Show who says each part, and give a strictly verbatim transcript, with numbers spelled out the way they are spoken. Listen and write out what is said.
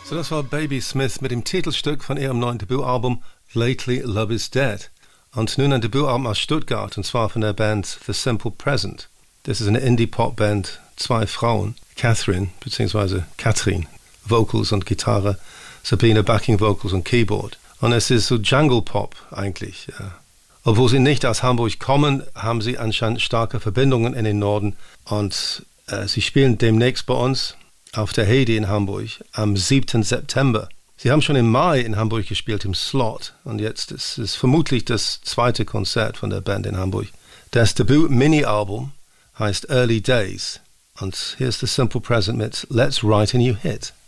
Speaker 1: So, das war Baby Smith mit dem Titelstück von ihrem neuen Debütalbum Lately Love Is Dead. Und nun ein Debütalbum aus Stuttgart, und zwar von der Band The Simple Present. Das ist eine Indie-Pop-Band, zwei Frauen, Catherine bzw. Katrin, Vocals und Gitarre, Sabine Backing Vocals und Keyboard. Und es ist so Jungle-Pop eigentlich. Ja. Obwohl sie nicht aus Hamburg kommen, haben sie anscheinend starke Verbindungen in den Norden. Und äh, sie spielen demnächst bei uns auf der Heide in Hamburg am siebten September. Sie haben schon im Mai in Hamburg gespielt im Slot und jetzt ist es vermutlich das zweite Konzert von der Band in Hamburg. Das Debüt-Mini-Album heißt Early Days und hier ist The Simple Present mit Let's Write a New Hit.